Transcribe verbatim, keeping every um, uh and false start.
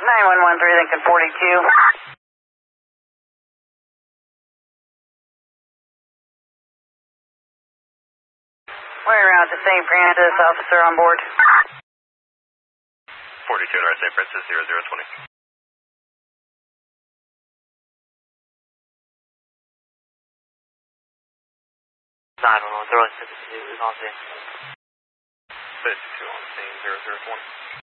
nine one one three Lincoln forty-two. We're around to Saint Francis, officer on board. forty-two North Saint Francis, zero zero twenty. nine one one, throw us to the is on scene. fifty-two on scene, zero zero twenty.